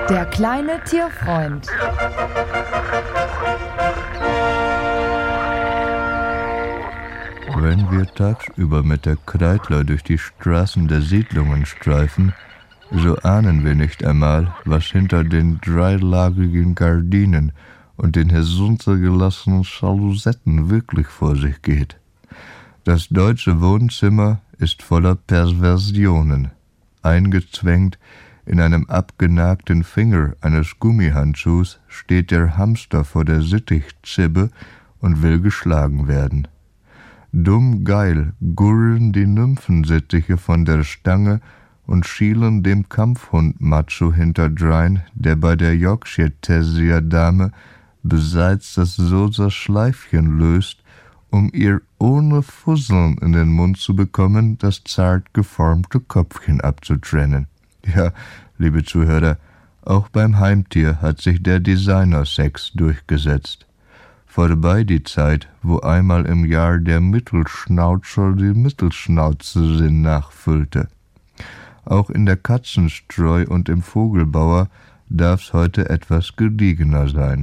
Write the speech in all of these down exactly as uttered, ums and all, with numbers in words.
Der kleine Tierfreund. Wenn wir tagsüber mit der Kreidler durch die Straßen der Siedlungen streifen, so ahnen wir nicht einmal, was hinter den dreilagigen Gardinen und den heruntergelassenen Jalousetten wirklich vor sich geht. Das deutsche Wohnzimmer ist voller Perversionen. Eingezwängt in einem abgenagten Finger eines Gummihandschuhs steht der Hamster vor der Sittichzibbe und will geschlagen werden. Dumm geil gurren die Nymphensittiche von der Stange und schielen dem Kampfhund Macho hinterdrein, der bei der Yorkshire Terrier Dame beseits das Sosa Schleifchen löst, um ihr ohne Fusseln in den Mund zu bekommen, das zart geformte Köpfchen abzutrennen. Ja, liebe Zuhörer, auch beim Heimtier hat sich der Designer-Sex durchgesetzt. Vorbei die Zeit, wo einmal im Jahr der Mittelschnauzer die Mittelschnauzerin nachfüllte. Auch in der Katzenstreu und im Vogelbauer darf's heute etwas gediegener sein.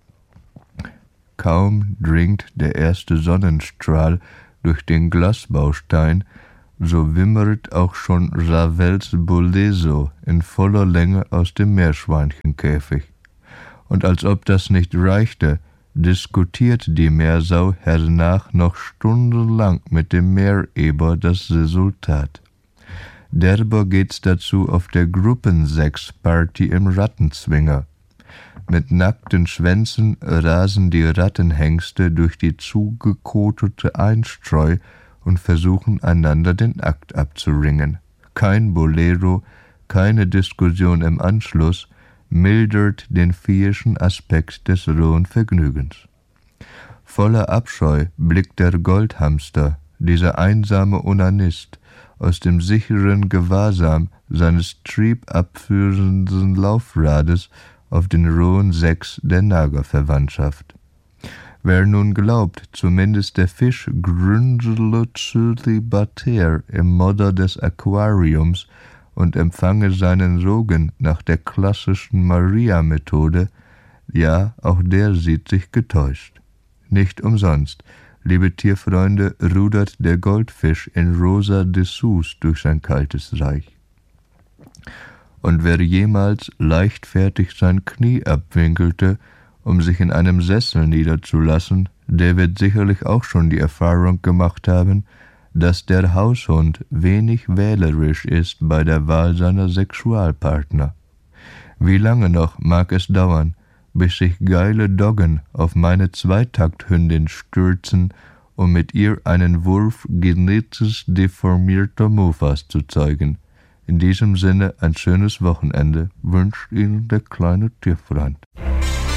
Kaum dringt der erste Sonnenstrahl durch den Glasbaustein, so wimmert auch schon Ravels Boleso in voller Länge aus dem Meerschweinchenkäfig. Und als ob das nicht reichte, diskutiert die Meersau hernach noch stundenlang mit dem Meereber das Resultat. Derber geht's dazu auf der Gruppensex-Party im Rattenzwinger. Mit nackten Schwänzen rasen die Rattenhengste durch die zugekotete Einstreu und versuchen einander den Akt abzuringen. Kein Bolero, keine Diskussion im Anschluss mildert den viehischen Aspekt des rohen Vergnügens. Voller Abscheu blickt der Goldhamster, dieser einsame Onanist, aus dem sicheren Gewahrsam seines triebabführenden Laufrades auf den rohen Sex der Nagerverwandtschaft. Wer nun glaubt, zumindest der Fisch gründele zölibatär im Modder des Aquariums und empfange seinen Sogen nach der klassischen Maria-Methode, ja, auch der sieht sich getäuscht. Nicht umsonst, liebe Tierfreunde, rudert der Goldfisch in rosa Dessous durch sein kaltes Reich. Und wer jemals leichtfertig sein Knie abwinkelte, um sich in einem Sessel niederzulassen, der wird sicherlich auch schon die Erfahrung gemacht haben, dass der Haushund wenig wählerisch ist bei der Wahl seiner Sexualpartner. Wie lange noch mag es dauern, bis sich geile Doggen auf meine Zweitakthündin stürzen, um mit ihr einen Wurf genetisch deformierter Mofas zu zeugen. In diesem Sinne ein schönes Wochenende wünscht Ihnen der kleine Tierfreund.